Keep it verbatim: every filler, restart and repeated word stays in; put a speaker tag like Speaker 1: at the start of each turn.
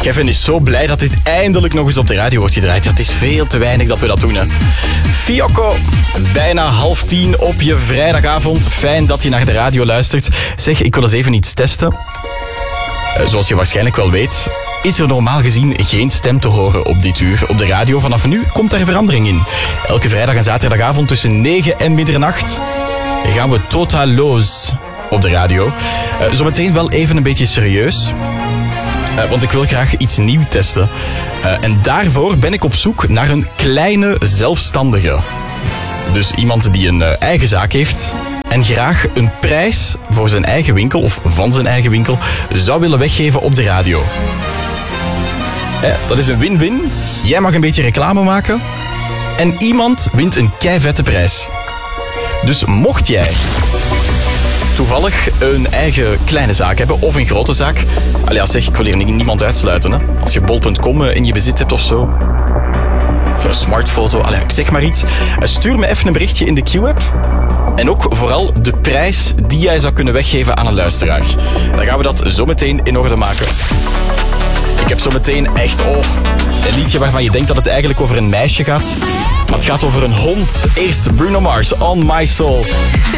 Speaker 1: Kevin is zo blij dat dit eindelijk nog eens op de radio wordt gedraaid. Het is veel te weinig dat we dat doen, hè. Fiocco, bijna half tien op je vrijdagavond. Fijn dat je naar de radio luistert. Zeg, ik wil eens even iets testen. Zoals je waarschijnlijk wel weet, is er normaal gezien geen stem te horen op dit uur op de radio. Vanaf nu komt daar verandering in. Elke vrijdag en zaterdagavond tussen negen en middernacht gaan we totaloos op de radio. Uh, zometeen wel even een beetje serieus. Uh, want ik wil graag iets nieuws testen. Uh, en daarvoor ben ik op zoek naar een kleine zelfstandige. Dus iemand die een uh, eigen zaak heeft en graag een prijs voor zijn eigen winkel of van zijn eigen winkel zou willen weggeven op de radio. Uh, dat is een win-win. Jij mag een beetje reclame maken en iemand wint een keivette prijs. Dus mocht jij toevallig een eigen kleine zaak hebben of een grote zaak. Allee, zeg, ik wil hier niemand uitsluiten. Hè. Als je bol punt com in je bezit hebt of zo. Of een smartfoto, allee, ik zeg maar iets. Stuur me even een berichtje in de Q-app. En ook vooral de prijs die jij zou kunnen weggeven aan een luisteraar. Dan gaan we dat zo meteen in orde maken. Ik heb zo meteen echt, oh, een liedje waarvan je denkt dat het eigenlijk over een meisje gaat. Maar het gaat over een hond. Eerst Bruno Mars, On My Soul.